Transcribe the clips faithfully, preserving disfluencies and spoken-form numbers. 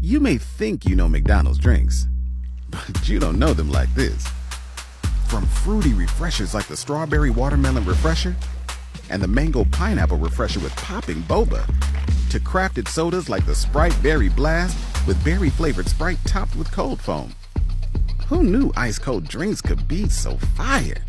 You may think you know McDonald's drinks, but you don't know them like this. From fruity refreshers like the Strawberry Watermelon Refresher and the Mango Pineapple Refresher with popping boba, to crafted sodas like the Sprite Berry Blast with berry-flavored Sprite topped with cold foam. Who knew ice-cold drinks could be so fire?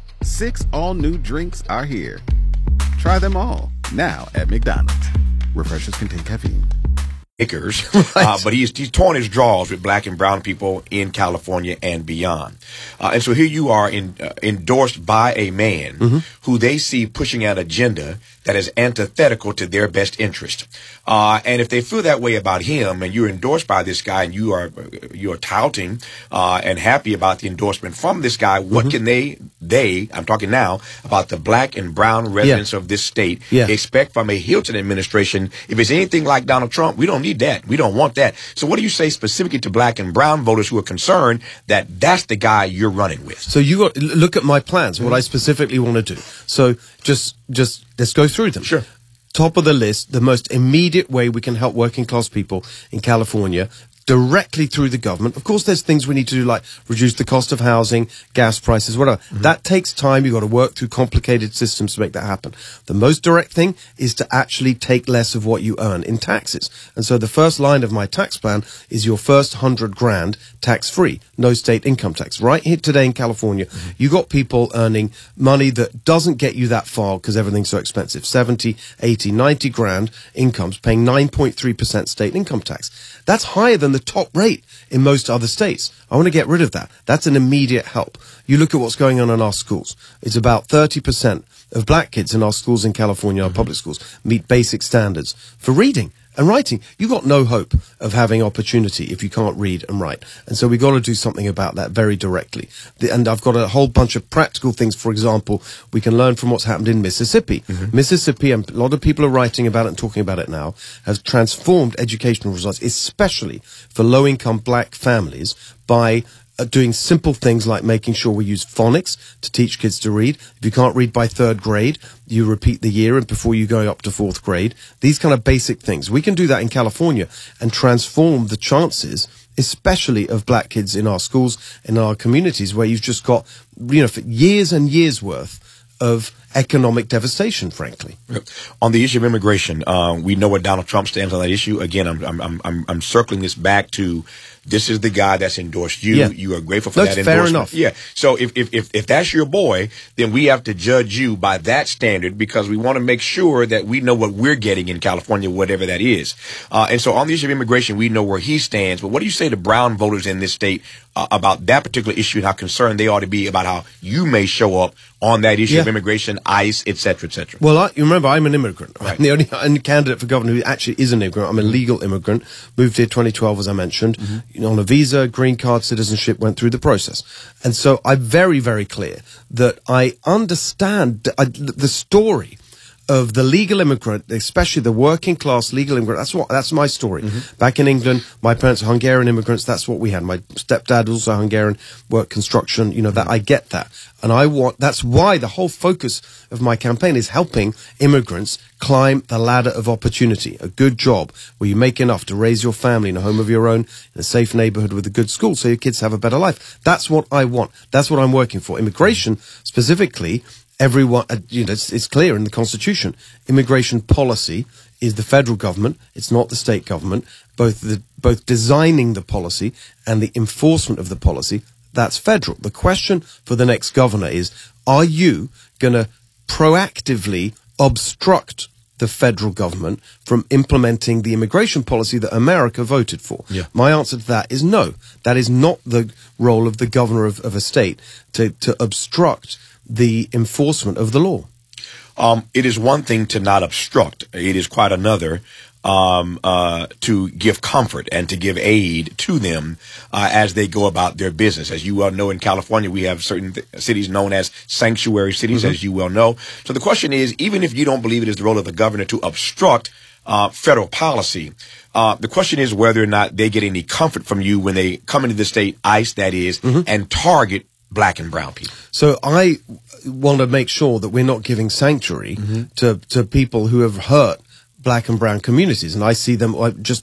Six all-new drinks are here. Try them all, now at McDonald's. Refreshers contain caffeine. Acres, right. uh, but he's he's torn his draws with black and brown people in California and beyond. Uh, and so here you are in, uh, endorsed by a man mm-hmm. who they see pushing an agenda that is antithetical to their best interest. Uh, and if they feel that way about him, and you're endorsed by this guy, and you are you are touting uh, and happy about the endorsement from this guy, what mm-hmm. can they they I'm talking now about the black and brown residents yeah. of this state yeah. expect from a Hilton administration? If it's anything like Donald Trump, we don't need that. We don't want that. So what do you say specifically to black and brown voters who are concerned that that's the guy you're running with? So you got look at my plans, mm-hmm. what I specifically want to do. So just just let's go through them. Sure. Top of the list, the most immediate way we can help working class people in California directly through the government. Of course, there's things we need to do like reduce the cost of housing, gas prices, whatever. Mm-hmm. That takes time. You've got to work through complicated systems to make that happen. The most direct thing is to actually take less of what you earn in taxes. And so the first line of my tax plan is your first hundred grand tax-free, no state income tax. Right here today in California, mm-hmm. you got people earning money that doesn't get you that far because everything's so expensive. seventy, eighty, ninety grand incomes paying nine point three percent state income tax. That's higher than the top rate in most other states. I want to get rid of that. That's an immediate help. You look at what's going on in our schools. It's about thirty percent of black kids in our schools in California, our mm-hmm. public schools, meet basic standards for reading and writing. You've got no hope of having opportunity if you can't read and write. And so we've got to do something about that very directly. The, and I've got a whole bunch of practical things. For example, we can learn from what's happened in Mississippi. Mm-hmm. Mississippi, and a lot of people are writing about it and talking about it now, has transformed educational results, especially for low-income black families, by uh, doing simple things like making sure we use phonics to teach kids to read. If you can't read by third grade, you repeat the year and before you go up to fourth grade. These kind of basic things. We can do that in California and transform the chances, especially of black kids in our schools, in our communities, where you've just got, you know, for years and years worth of economic devastation, frankly. On the issue of immigration, uh, we know what Donald Trump stands on that issue. Again, I'm I'm I'm I'm circling this back to this is the guy that's endorsed you. Yeah. You are grateful for That's that fair endorsement. enough. Yeah. So if, if if if that's your boy, then we have to judge you by that standard because we want to make sure that we know what we're getting in California, whatever that is. Uh, and so on the issue of immigration, we know where he stands. But what do you say to brown voters in this state uh, about that particular issue and how concerned they ought to be about how you may show up on that issue yeah. of immigration, ICE, et cetera, et cetera? Well, I, you remember, I'm an immigrant. Right. I'm the only, only candidate for governor who actually is an immigrant. I'm a legal immigrant. Moved here twenty twelve, as I mentioned. Mm-hmm. You know, on a visa, green card, citizenship, went through the process. And so I'm very, very clear that I understand I, the story of the legal immigrant, especially the working class legal immigrant. That's what, that's my story. Mm-hmm. Back in England, my parents are Hungarian immigrants. That's what we had. My stepdad was also Hungarian, worked construction, you know, that I get that. And I want, that's why the whole focus of my campaign is helping immigrants climb the ladder of opportunity, a good job where you make enough to raise your family in a home of your own, in a safe neighborhood with a good school so your kids have a better life. That's what I want. That's what I'm working for. Immigration specifically, everyone, uh, you know, it's, it's clear in the Constitution. Immigration policy is the federal government. It's not the state government. Both the, both designing the policy and the enforcement of the policy, that's federal. The question for the next governor is, are you going to proactively obstruct the federal government from implementing the immigration policy that America voted for? Yeah. My answer to that is no. That is not the role of the governor of, of a state to, to obstruct the enforcement of the law. Um, it is one thing to not obstruct. It is quite another um, uh, to give comfort and to give aid to them uh, as they go about their business. As you well know, in California, we have certain th- cities known as sanctuary cities, mm-hmm. as you well know. So the question is, even if you don't believe it is the role of the governor to obstruct uh, federal policy, uh, the question is whether or not they get any comfort from you when they come into the state, ICE that is, mm-hmm. and target black and brown people. So I want to make sure that we're not giving sanctuary mm-hmm. to, to people who have hurt black and brown communities. And I see them just